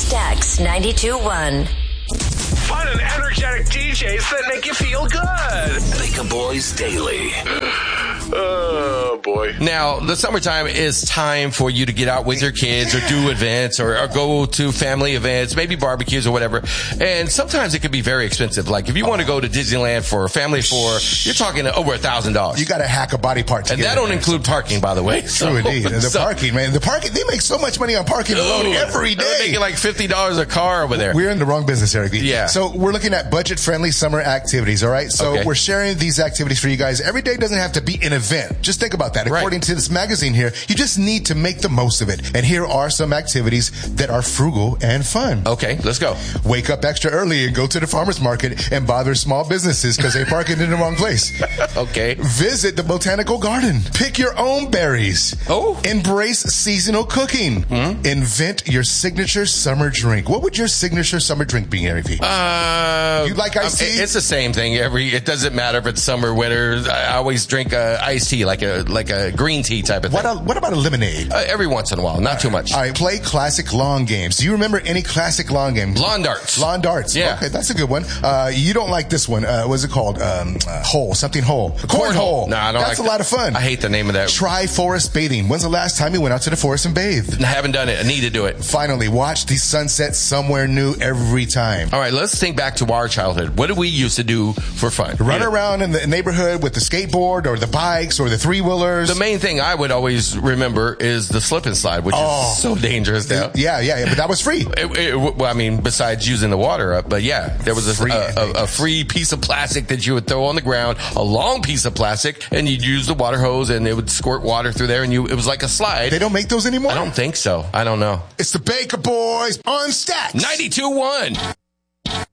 Stacks 92.1. Fun and energetic DJs that make you feel good. Baker Boys Daily. Oh, boy. Now, the summertime is time for you to get out with your kids or do events or go to family events, maybe barbecues or whatever. And sometimes it can be very expensive. Like if you want to go to Disneyland for a family of four, you're talking over $1,000. You got to hack a body part together. And that don't include parking, by the way. True indeed. The parking, man. The parking, they make so much money on parking alone every day. They're making like $50 a car over there. We're in the wrong business, Eric. Yeah. So we're looking at budget-friendly summer activities, all right? So we're sharing these activities for you guys. Every day doesn't have to be an event. Just think about that. According to this magazine here, you just need to make the most of it. And here are some activities that are frugal and fun. Okay, let's go. Wake up extra early and go to the farmer's market and bother small businesses because they park it in the wrong place. Okay. Visit the botanical garden. Pick your own berries. Oh. Embrace seasonal cooking. Invent your signature summer drink. What would your signature summer drink be, Eric V? You like iced tea? It's the same thing. It doesn't matter if it's summer, winter. I always drink iced tea, like a green tea type of thing. What about a lemonade? Every once in a while, not too much. All right, play classic lawn games. Do you remember any classic lawn games? Lawn darts. Lawn darts. Yeah. Okay, that's a good one. You don't like this one. What's it called? Something hole. Cornhole. No, I don't. That's a lot of fun. I hate the name of that. Try forest bathing. When's the last time you went out to the forest and bathed? I haven't done it. I need to do it. Finally, watch the sunset somewhere new every time. All right, let's think back to our childhood. What did we used to do for fun? Run around in the neighborhood with the skateboard or the bikes or the three-wheelers. The main thing I would always remember is the slip and slide, which is so dangerous now. Yeah, but that was free. Well, I mean, besides using the water up, but yeah, there was a free piece of plastic that you would throw on the ground, a long piece of plastic, and you'd use the water hose and it would squirt water through there, and it was like a slide. They don't make those anymore? I don't think so. I don't know. It's the Baker Boys on Stacks 92.1.